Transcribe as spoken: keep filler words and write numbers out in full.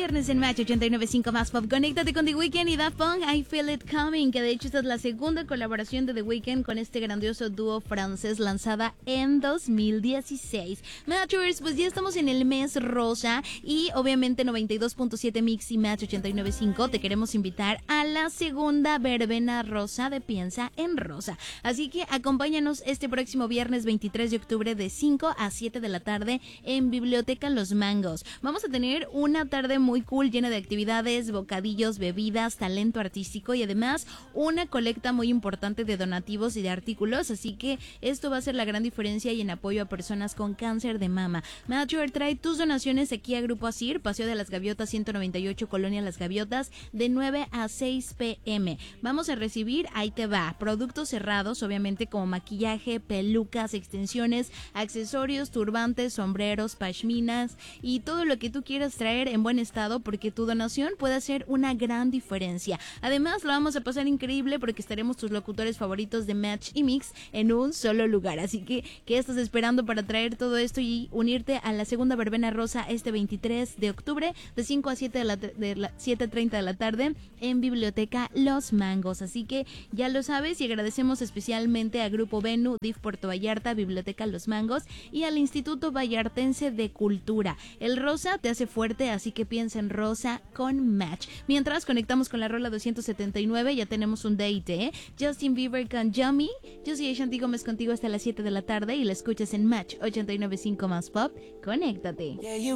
viernes en Match ochenta y nueve punto cinco más Pop. Conéctate con The Weeknd y Daft Punk, I Feel It Coming, que de hecho esta es la segunda colaboración de The Weeknd con este grandioso dúo francés lanzada en dos mil dieciséis. Matchers, pues ya estamos en el mes rosa y obviamente noventa y dos punto siete Mix y Match ochenta y nueve punto cinco te queremos invitar a la segunda verbena rosa de Piensa en Rosa. Así que acompáñanos este próximo viernes veintitrés de octubre de cinco a siete de la tarde en Biblioteca Los Mangos. Vamos a tener una tarde muy cool llena de actividades, bocadillos, bebidas, talento artístico y además una colecta muy importante de donativos y de artículos, así que esto va a ser la gran diferencia y en apoyo a personas con cáncer de mama. Matcher, trae tus donaciones aquí a Grupo Asir, Paseo de las Gaviotas ciento noventa y ocho, Colonia Las Gaviotas, de nueve a seis pm. Vamos a recibir, ahí te va, productos cerrados, obviamente como maquillaje, pelucas, extensiones, accesorios, turbantes, sombreros, pashminas y todo lo que tú quieras traer en buen estado, porque tu donación puede hacer una gran diferencia. Además, lo vamos a pasar increíble porque estaremos tus locutores favoritos de Match y Mix en un solo lugar. Así que, ¿qué estás esperando para traer todo esto y unirte a la segunda verbena rosa este veintitrés de octubre de cinco a siete de la, de la siete treinta de la tarde en Biblioteca Los Mangos? Así que ya lo sabes y agradecemos especialmente a Grupo Venu, D I F Puerto Vallarta, Biblioteca Los Mangos y al Instituto Vallartense de Cultura. El rosa te hace fuerte, así que piensa en rosa con Match. Mientras conectamos con la rola doscientos setenta y nueve, ya tenemos un date, ¿eh? Justin Bieber con Yummy. Yo soy Ashanti Gómez contigo hasta las siete de la tarde y la escuchas en Match ochenta y nueve punto cinco más Pop. Conéctate. Yeah,